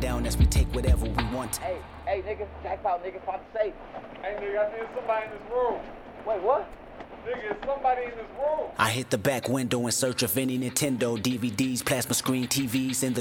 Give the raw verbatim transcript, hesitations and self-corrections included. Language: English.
down as we take whatever we want. Hey, hey, nigga, jackpot, nigga, find the safe. Hey, nigga, I think somebody in this room. Wait, what? Nigga, it's somebody in this room. I hit the back window in search of any Nintendo, D V Ds, plasma screen T Vs in the